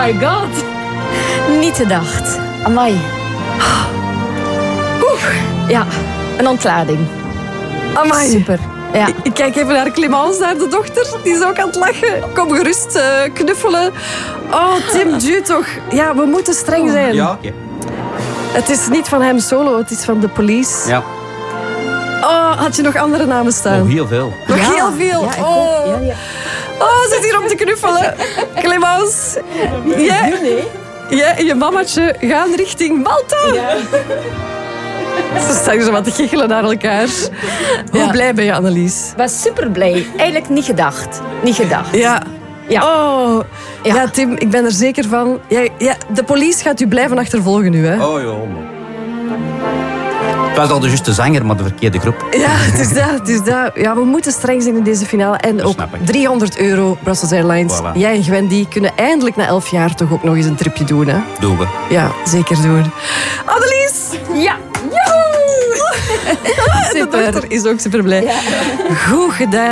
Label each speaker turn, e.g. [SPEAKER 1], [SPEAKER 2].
[SPEAKER 1] my god. Niet gedacht. Amai. Ja, een ontlading.
[SPEAKER 2] Amai.
[SPEAKER 1] Super. Ja.
[SPEAKER 2] Ik kijk even naar Clémence, naar de dochter. Die is ook aan het lachen. Kom gerust knuffelen. Oh, Tim, Jude toch. Ja, we moeten streng zijn.
[SPEAKER 3] Ja, oké.
[SPEAKER 2] Het is niet van hem solo, het is van de police.
[SPEAKER 3] Ja.
[SPEAKER 2] Oh, had je nog andere namen staan?
[SPEAKER 3] Nog heel veel.
[SPEAKER 2] Nog heel veel.
[SPEAKER 1] Ja, ik
[SPEAKER 2] Oh.
[SPEAKER 1] ook. Ja.
[SPEAKER 2] Oh, zit hier om te knuffelen. Clémence. Jij en je mamatje gaan richting Malta.
[SPEAKER 1] Ja.
[SPEAKER 2] Ze staan zo wat te giechelen naar elkaar. Hoe blij ben je, Annelies?
[SPEAKER 1] Was super blij. Eigenlijk niet gedacht. Niet gedacht.
[SPEAKER 2] Ja.
[SPEAKER 1] Ja.
[SPEAKER 2] Oh.
[SPEAKER 1] Ja.
[SPEAKER 2] Ja, Tim, ik ben er zeker van. Ja, de police gaat u blijven achtervolgen nu, hè?
[SPEAKER 3] Oh ja, man. Het was al de juiste zanger, maar de verkeerde groep.
[SPEAKER 2] Ja, het is dat. Ja, we moeten streng zijn in deze finale. En
[SPEAKER 3] Dat
[SPEAKER 2] ook
[SPEAKER 3] snap ik.
[SPEAKER 2] €300, Brussels Airlines.
[SPEAKER 3] Voilà.
[SPEAKER 2] Jij en Gwendy kunnen eindelijk na 11 jaar toch ook nog eens een tripje doen, hè?
[SPEAKER 3] Doen we.
[SPEAKER 2] Ja, zeker doen. Annelies!
[SPEAKER 1] Ja.
[SPEAKER 2] De dochter is ook super blij. Goed gedaan.